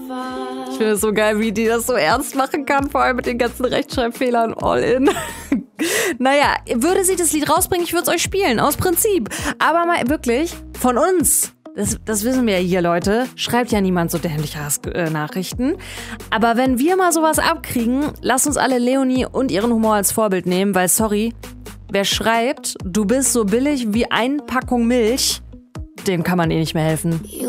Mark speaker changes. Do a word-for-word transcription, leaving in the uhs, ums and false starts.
Speaker 1: Ich finde es so geil, wie die das so ernst machen kann, vor allem mit den ganzen Rechtschreibfehlern all in. Naja, würde sie das Lied rausbringen, ich würde es euch spielen, aus Prinzip. Aber mal wirklich, von uns, das, das wissen wir ja hier, Leute, schreibt ja niemand so dämliche Hassnachrichten. Aber wenn wir mal sowas abkriegen, lasst uns alle Leonie und ihren Humor als Vorbild nehmen, weil, sorry, wer schreibt, du bist so billig wie eine Packung Milch, dem kann man eh nicht mehr helfen.